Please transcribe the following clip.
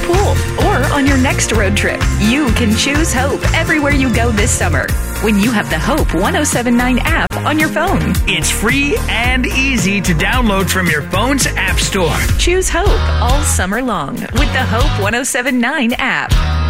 pool, or on your next road trip. You can choose Hope everywhere you go this summer when you have the Hope 1079 app on your phone. It's free and easy to download from your phone's app store. Choose Hope all summer long with the Hope 1079 app.